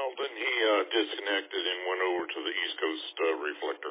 Well, then he disconnected and went over to the East Coast reflector.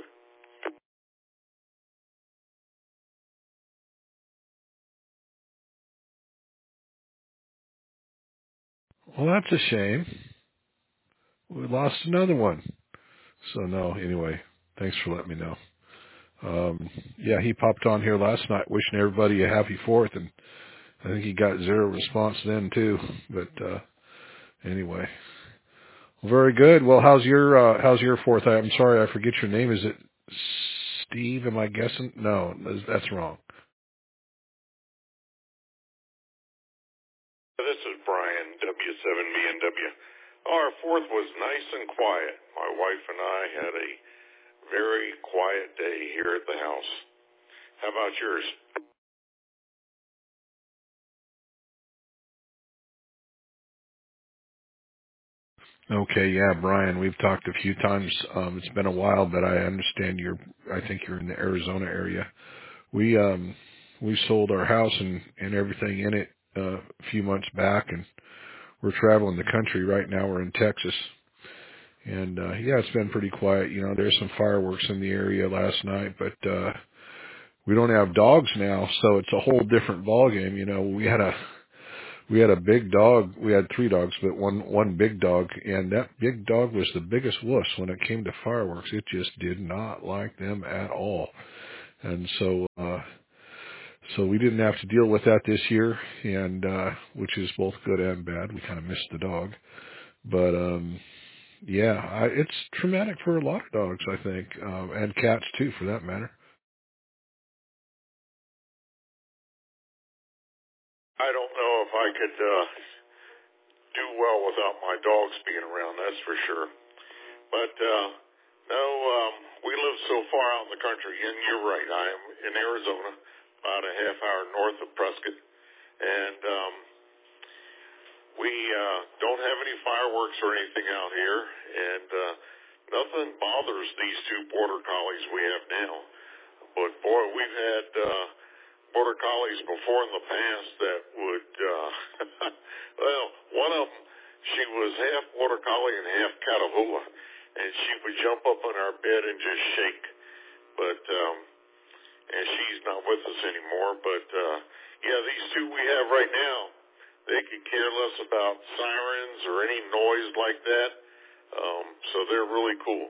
Well, that's a shame. We lost another one. So no, anyway, thanks for letting me know. Yeah, he popped on here last night wishing everybody a happy 4th, and I think he got zero response then too. But anyway, well, very good. Well, how's your 4th? I'm sorry, I forget your name. Is it Steve? Am I guessing? No, that's wrong. This is Brian, W7BNW. Our 4th was nice and quiet. My wife and I had a very quiet day here at the house. How about yours? Okay, yeah, Brian, we've talked a few times. It's been a while, but I understand I think you're in the Arizona area. We sold our house and everything in it a few months back, and we're traveling the country right now. We're in Texas, and yeah, it's been pretty quiet. You know, there's some fireworks in the area last night, but we don't have dogs now, so it's a whole different ball game. You know, we had a big dog. We had 3 dogs, but one big dog, and that big dog was the biggest wuss when it came to fireworks. It just did not like them at all, and so we didn't have to deal with that this year, and which is both good and bad. We kind of missed the dog, but yeah, it's traumatic for a lot of dogs, I think, and cats too, for that matter. I don't know if I could do well without my dogs being around, that's for sure. But no, we live so far out in the country, and you're right. I am in Arizona, about a half hour north of Prescott, and we don't have any fireworks or anything out here, and nothing bothers these 2 border collies we have now. But boy, we've had border collies before in the past that would, well, one of them, she was half border collie and half Catahoula, and she would jump up on our bed and just shake. But and she's not with us anymore. But yeah, these 2 we have right now, they could care less about sirens or any noise like that. So they're really cool.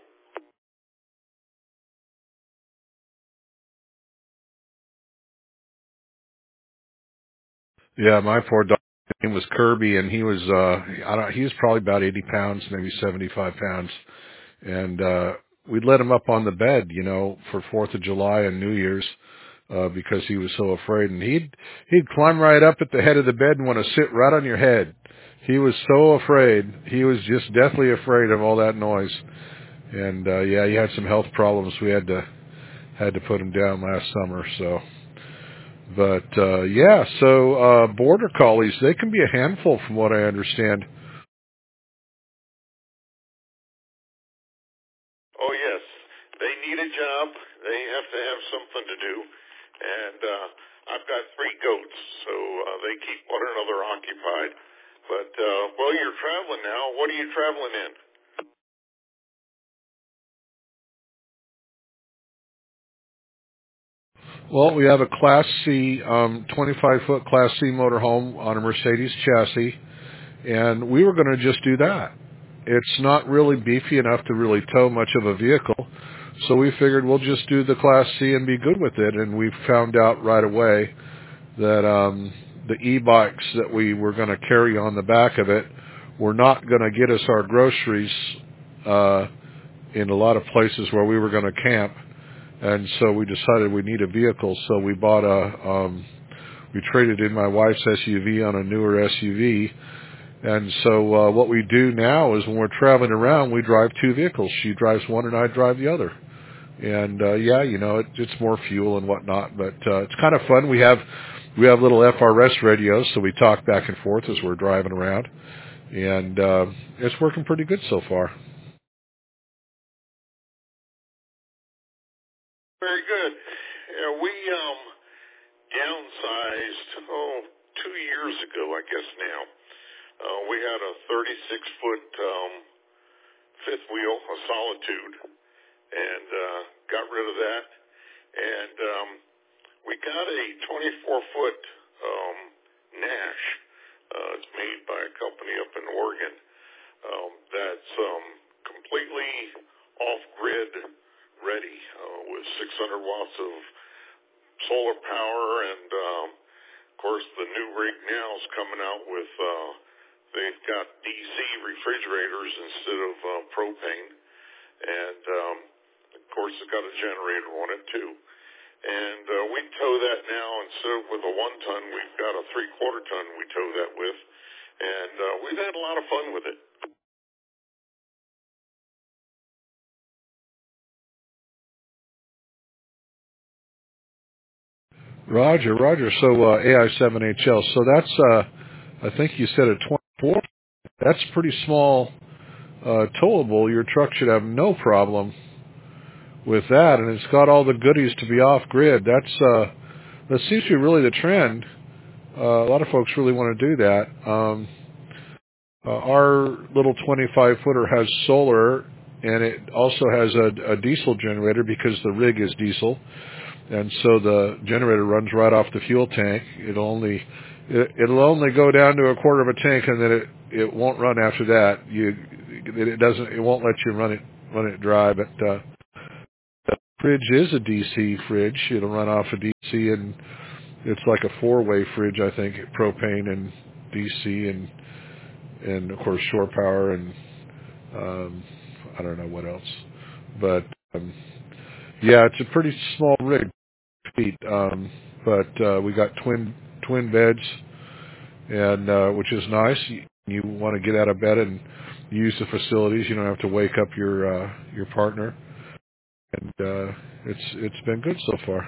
Yeah, my poor dog name was Kirby, and he was he was probably about 80 pounds, maybe 75 pounds, and we'd let him up on the bed, you know, for 4th of July and New Year's. Because he was so afraid, and he'd climb right up at the head of the bed and want to sit right on your head. He was so afraid. He was just deathly afraid of all that noise. And yeah, he had some health problems. We had to put him down last summer. So, but yeah, so border collies, they can be a handful, from what I understand. Oh, yes. They need a job. They have to have something to do. And I've got 3 goats, so they keep one another occupied. But, well, you're traveling now. What are you traveling in? Well, we have a Class C, 25-foot Class C motorhome on a Mercedes chassis, and we were going to just do that. It's not really beefy enough to really tow much of a vehicle, so we figured we'll just do the Class C and be good with it. And we found out right away that the e-bikes that we were going to carry on the back of it were not going to get us our groceries in a lot of places where we were going to camp. And so we decided we need a vehicle, so we bought we traded in my wife's SUV on a newer SUV. And so what we do now is when we're traveling around, we drive 2 vehicles. She drives one and I drive the other. And yeah, you know, it's more fuel and whatnot, but it's kind of fun. We have little FRS radios, so we talk back and forth as we're driving around, and it's working pretty good so far. Very good. Yeah, we downsized, 2 years ago, I guess now. We had a 36-foot fifth wheel, a Solitude, and got rid of that. And we got a 24-foot Nash. It's made by a company up in Oregon that's completely off-grid ready with 600 watts of solar power. And, of course, the new rig now is coming out with, they've got DC refrigerators instead of propane. And, of course, it's got a generator on it, too. And we tow that now, instead of with a 1 ton, we've got a 3/4 ton we tow that with. And we've had a lot of fun with it. Roger. So AI7HL. So that's, I think you said a 24. That's pretty small, towable. Your truck should have no problem with that, and it's got all the goodies to be off grid. That seems to be really the trend. A lot of folks really want to do that. Our little 25-footer has solar, and it also has a diesel generator because the rig is diesel. And so the generator runs right off the fuel tank. It'll only go down to a quarter of a tank, and then it won't run after that. It won't let you run it dry. But the fridge is a DC fridge. It'll run off of DC, and it's like a 4-way fridge, I think, propane and DC and of course shore power and I don't know what else. But yeah, it's a pretty small rig. But we got twin beds, and which is nice. You want to get out of bed and use the facilities. You don't have to wake up your partner, and it's been good so far.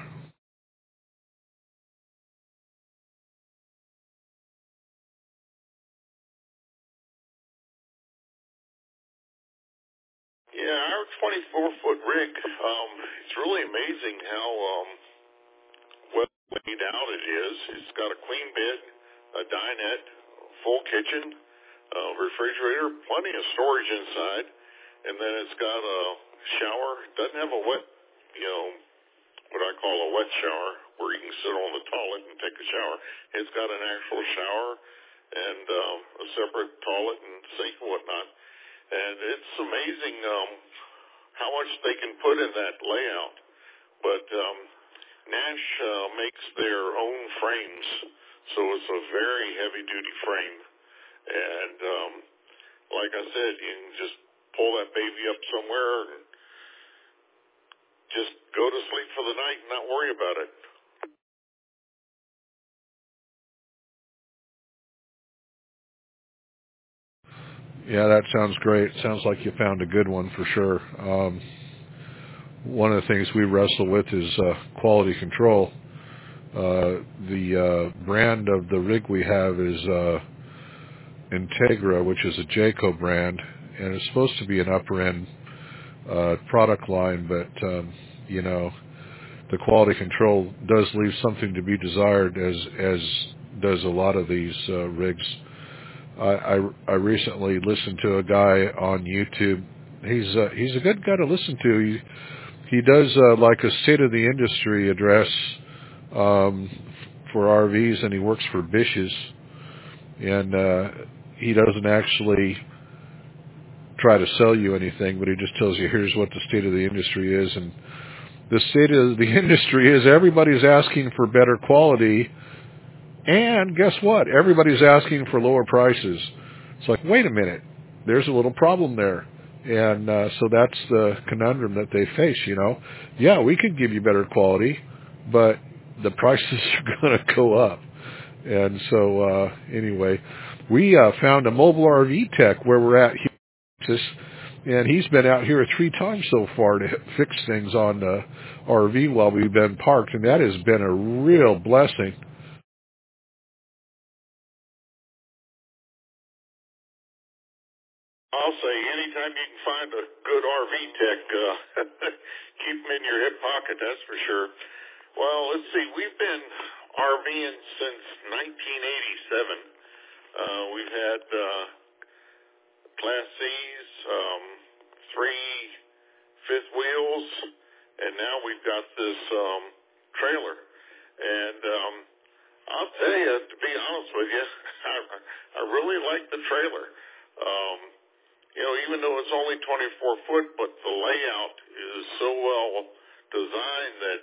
Yeah, our 24-foot rig. It's really amazing how well laid out it is. It's got a queen bed, a dinette, full kitchen, refrigerator, plenty of storage inside, and then it's got a shower. It doesn't have a wet, what I call a wet shower, where you can sit on the toilet and take a shower. It's got an actual shower and a separate toilet and sink and whatnot. And it's amazing how much they can put in that layout. But Nash makes their own frames, so it's a very heavy-duty frame. And like I said, you can just pull that baby up somewhere and just go to sleep for the night and not worry about it. Yeah, that sounds great. Sounds like you found a good one for sure. One of the things we wrestle with is quality control. The brand of the rig we have is Integra, which is a Jayco brand, and it's supposed to be an upper-end product line, but, the quality control does leave something to be desired, as does a lot of these rigs. I recently listened to a guy on YouTube. He's a good guy to listen to. He does like a state of the industry address for RVs, and he works for Bish's, and he doesn't actually try to sell you anything, but he just tells you here's what the state of the industry is. And the state of the industry is everybody's asking for better quality, and guess what? Everybody's asking for lower prices. It's like, wait a minute, there's a little problem there. And so that's the conundrum that they face, Yeah, we could give you better quality, but the prices are going to go up. And so anyway, we found a mobile RV tech where we're at here in Texas, and he's been out here 3 times so far to fix things on the RV while we've been parked, and that has been a real blessing. I'll say anytime you can find a good RV tech, keep them in your hip pocket, that's for sure. Well, let's see. We've been RVing since 1987. We've had Class C's, three fifth wheels, and now we've got this trailer. And I'll tell you, to be honest with you, I really like the trailer. Even though it's only 24 foot, but the layout is so well designed that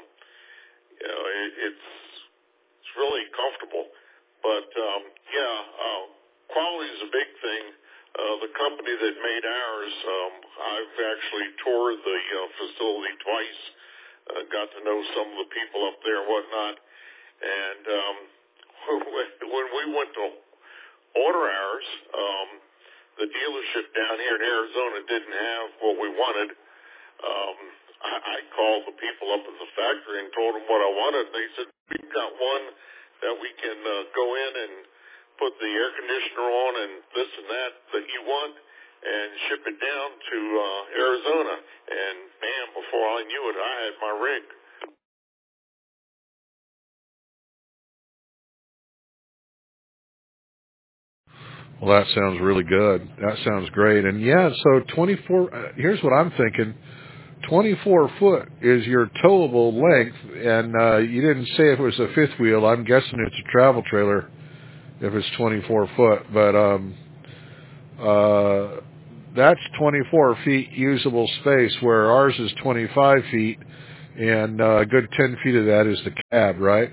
it's really comfortable. But quality is a big thing. The company that made ours, I've actually toured the facility twice, got to know some of the people up there and whatnot. And when we went to order ours, the dealership down here in Arizona didn't have what we wanted. I called the people up at the factory and told them what I wanted. They said, we've got one that we can go in and put the air conditioner on and this and that you want and ship it down to Arizona. And, man, before I knew it, I had my rig. Well, that sounds really good. That sounds great. And yeah, so 24, here's what I'm thinking. 24 foot is your towable length, and you didn't say if it was a fifth wheel. I'm guessing it's a travel trailer if it's 24 foot, but that's 24 feet usable space, where ours is 25 feet, and a good 10 feet of that is the cab, right?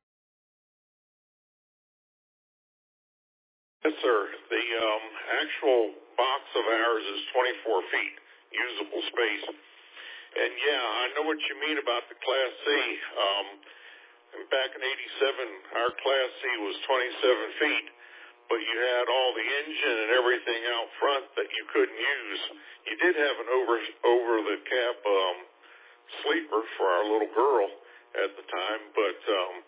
Yes, sir. The actual box of ours is 24 feet usable space. And, yeah, I know what you mean about the Class C. Back in 87, our Class C was 27 feet, but you had all the engine and everything out front that you couldn't use. You did have an over-the-cab sleeper for our little girl at the time, but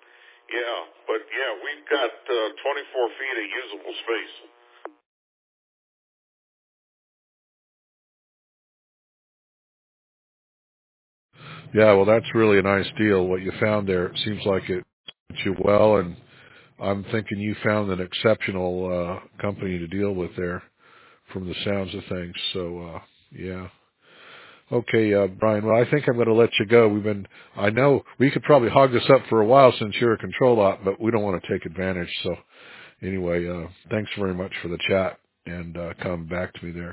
we've got 24 feet of usable space. Yeah, well, that's really a nice deal, what you found there. It seems like it fits you well, and I'm thinking you found an exceptional company to deal with there from the sounds of things. So, yeah. Okay, Brian, well, I think I'm going to let you go. I know we could probably hog this up for a while since you're a control op, but we don't want to take advantage. So anyway, thanks very much for the chat and coming back to me there.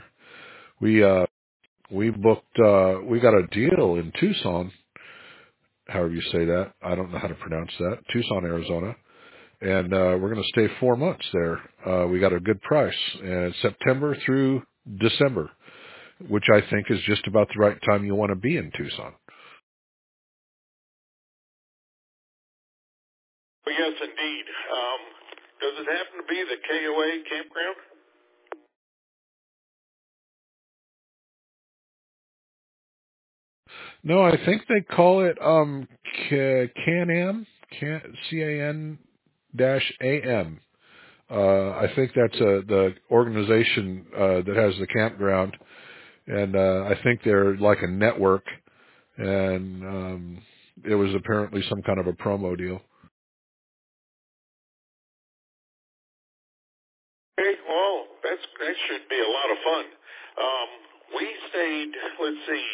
We booked, we got a deal in Tucson, however you say that. I don't know how to pronounce that. Tucson, Arizona. And we're going to stay 4 months there. We got a good price, September through December, which I think is just about the right time you want to be in Tucson. Well, yes, indeed. Does it happen to be the KOA campground? No, I think they call it Can-Am, CAN-AM. I think that's the organization that has the campground, and I think they're like a network, and it was apparently some kind of a promo deal. Okay, well, that should be a lot of fun. We stayed, let's see,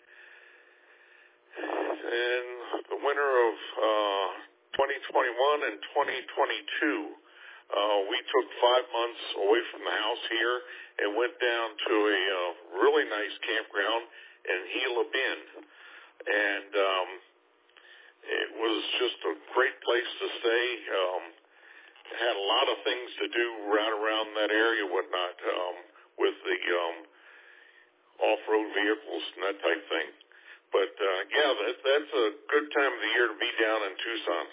in the winter of 2021 and 2022. We took 5 months away from the house here and went down to a really nice campground in Gila Bend. And it was just a great place to stay. Had a lot of things to do right around that area, whatnot, with the off-road vehicles and that type thing. But, that's a good time of the year to be down in Tucson.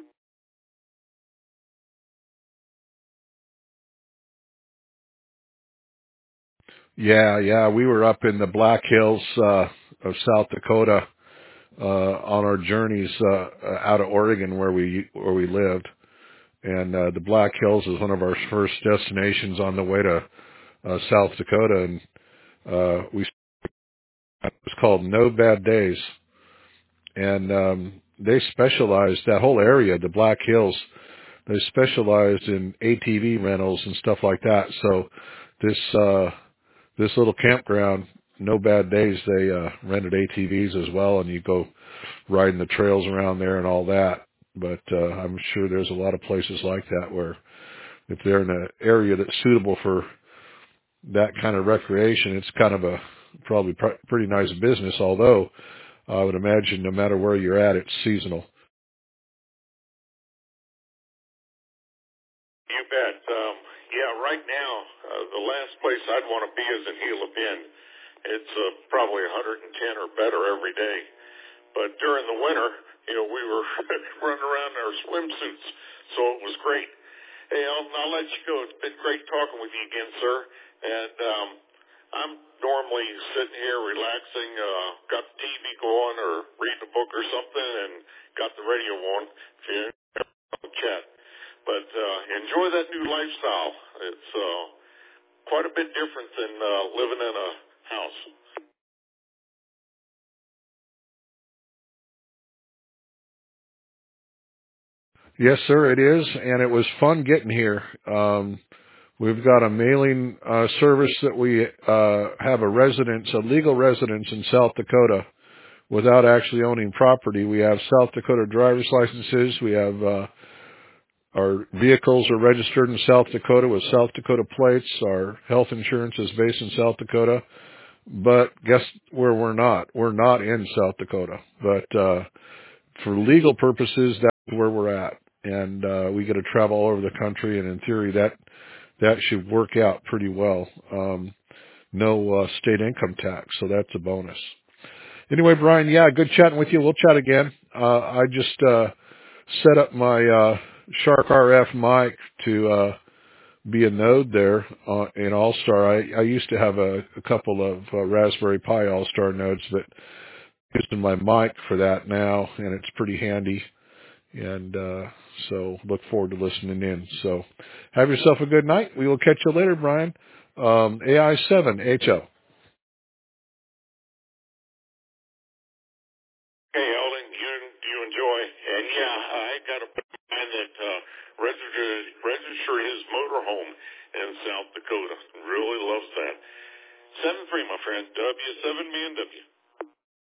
Yeah, we were up in the Black Hills of South Dakota on our journeys out of Oregon where we lived. And the Black Hills is one of our first destinations on the way to South Dakota, and it was called No Bad Days. And they specialized, that whole area, the Black Hills, they specialized in ATV rentals and stuff like that. So this little campground no bad days, they rented ATVs as well, and you go riding the trails around there and all that. But I'm sure there's a lot of places like that where if they're in an area that's suitable for that kind of recreation, it's kind of a probably pretty nice business, although I would imagine no matter where you're at, it's seasonal. You bet. Yeah, right now, the last place I'd want to be is in Gila Bend. It's probably 110 or better every day. But during the winter, we were running around in our swimsuits, so it was great. Hey, I'll let you go. It's been great talking with you again, sir. And I'm normally sitting here relaxing, got the TV going or reading a book or something, and got the radio on. If you chat. But enjoy that new lifestyle. It's quite a bit different than living in a house. Yes, sir, it is, and it was fun getting here. We've got a mailing service that we have a legal residence in South Dakota without actually owning property. We have South Dakota driver's licenses. We have our vehicles are registered in South Dakota with South Dakota plates. Our health insurance is based in South Dakota. But guess where we're not? We're not in South Dakota. But for legal purposes, that's where we're at. And we get to travel all over the country, and in theory that should work out pretty well. No state income tax, so that's a bonus. Anyway, Brian, yeah, good chatting with you. We'll chat again. I just set up my Shark RF mic to be a node there in All-Star. I used to have a couple of Raspberry Pi All-Star nodes, but I'm using my mic for that now, and it's pretty handy. And so look forward to listening in. So have yourself a good night. We will catch you later, Brian. AI7HO. Hey, Eldon, you enjoy. And yeah, I got a man that register his motorhome in South Dakota. Really loves that. 7-3, my friend. W7BNW.